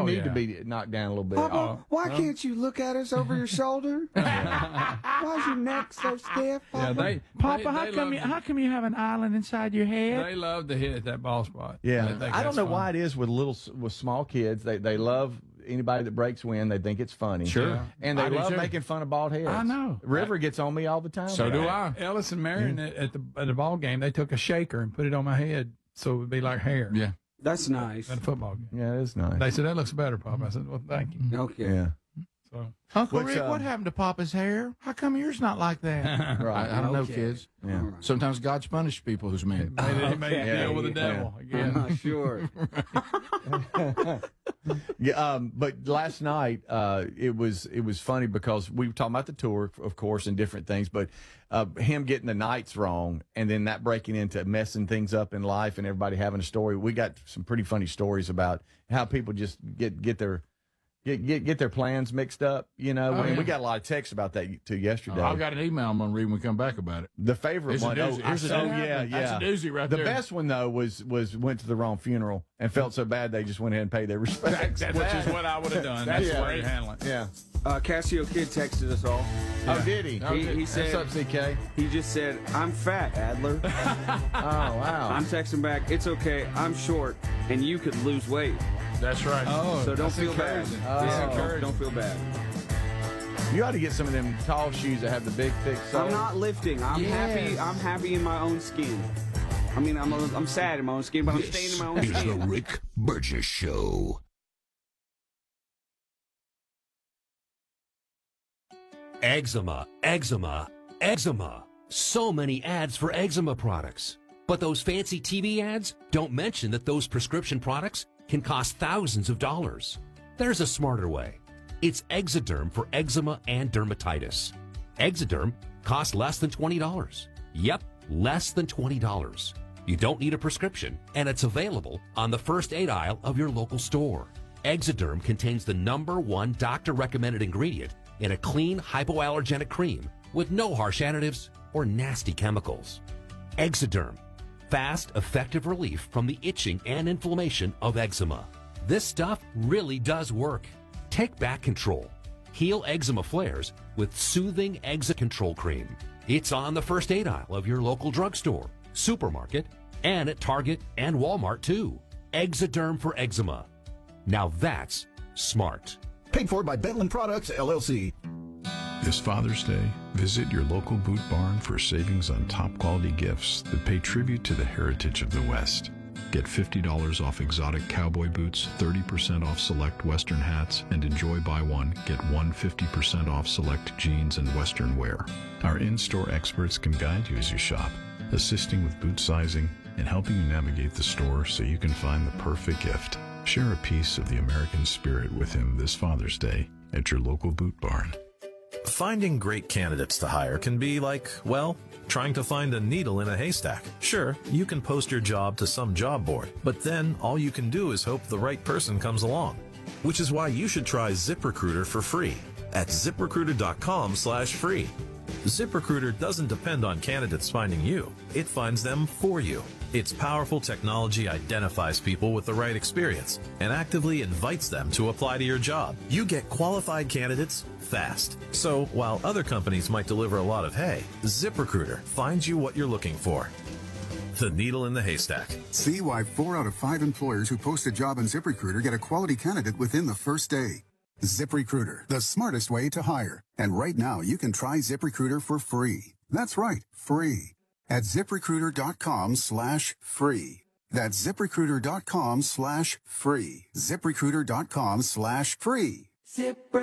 need to be knocked down a little bit. Papa, why can't you look at us over your shoulder? Why's your neck so stiff, Papa? Yeah, Papa, how come you have an island inside your head? They love to hit that ball spot. Yeah, I don't know fun. why it is with small kids. They love anybody that breaks wind. They think it's funny. Sure. Yeah. And they love too. making fun of bald heads. I know. River gets on me all the time. So do I. Ellis and Marion at the ball game, they took a shaker and put it on my head so it would be like hair. Yeah. That's nice. At a football game. Yeah, it's nice. They said, that looks better, Papa. I said, well, thank you. Okay. Yeah. So, Uncle What's, Rick, what happened to Papa's hair? How come yours not like that? Right. I don't know, Okay. kids. Yeah. All right. Sometimes God's punished people who's mean. he made a deal with the Yeah. devil I'm again. not sure. Yeah, but last night it was funny because we were talking about the tour, of course, and different things, but him getting the nights wrong and then that breaking into messing things up in life and everybody having a story. We got some pretty funny stories about how people just get their plans mixed up. You know, and we got a lot of texts about that too yesterday. I've got an email I'm going to read when we come back about it. The favorite Here's a one. doozy. Here's a doozy. Yeah. That's a doozy right The there. best one though was went to the wrong funeral and felt so bad they just went ahead and paid their respects. Which is what I would have done. That's the way to handle it. Yeah. Cassio Kid texted us all. Oh, did he? He said, "What's up, CK?" He just said, "I'm fat, Adler." Oh, wow. I'm texting back, "It's okay. I'm short, and you could lose weight. That's right. Oh, So don't that's feel bad. encouraging. Yeah, don't feel bad." You ought to get some of them tall shoes that have the big, thick soles. I'm not lifting. I'm happy. I'm happy in my own skin. I mean, I'm sad in my own skin, but I'm staying in my own Is the skin. Rick Burgess Show. Eczema, eczema, eczema. So many ads for eczema products. But those fancy TV ads don't mention that those prescription products can cost thousands of dollars. There's a smarter way. It's Exoderm for eczema and dermatitis. Exoderm costs less than $20. Yep, less than $20. You don't need a prescription, and it's available on the first aid aisle of your local store. Exoderm contains the #1 doctor-recommended ingredient in a clean, hypoallergenic cream with no harsh additives or nasty chemicals. Exoderm, fast, effective relief from the itching and inflammation of eczema. This stuff really does work. Take back control. Heal eczema flares with soothing Eczema Control Cream. It's on the first aid aisle of your local drugstore, supermarket, and at Target and Walmart too. Exoderm for eczema. Now that's smart. Paid for by Bentland Products, LLC. This Father's Day, visit your local Boot Barn for savings on top quality gifts that pay tribute to the heritage of the West. Get $50 off exotic cowboy boots, 30% off select Western hats, and enjoy buy one, get one 50% off select jeans and Western wear. Our in-store experts can guide you as you shop, assisting with boot sizing and helping you navigate the store so you can find the perfect gift. Share a piece of the American spirit with him this Father's Day at your local Boot Barn. Finding great candidates to hire can be like, well, trying to find a needle in a haystack. Sure, you can post your job to some job board, but then all you can do is hope the right person comes along. Which is why you should try ZipRecruiter for free at ZipRecruiter.com/free. ZipRecruiter doesn't depend on candidates finding you. It finds them for you. Its powerful technology identifies people with the right experience and actively invites them to apply to your job. You get qualified candidates fast. So while other companies might deliver a lot of hay, ZipRecruiter finds you what you're looking for. The needle in the haystack. See why 4 out of 5 employers who post a job on ZipRecruiter get a quality candidate within the first day. ZipRecruiter, the smartest way to hire. And right now, you can try ZipRecruiter for free. That's right, free. At ZipRecruiter.com/free. That's ZipRecruiter.com/free. ZipRecruiter.com/free.